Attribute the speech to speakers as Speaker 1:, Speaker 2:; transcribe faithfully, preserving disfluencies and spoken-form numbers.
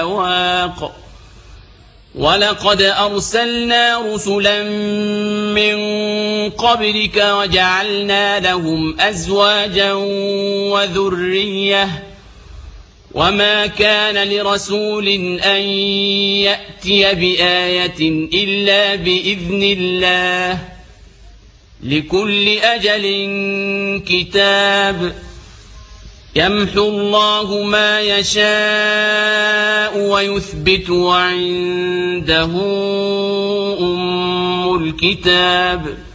Speaker 1: واق ولقد أرسلنا رسلا من قبلك وجعلنا لهم أزواجا وذرية وما كان لرسول أن يأتي بآية إلا بإذن الله لكل أجل كتاب يمحو الله ما يشاء ويثبت وعنده أم الكتاب.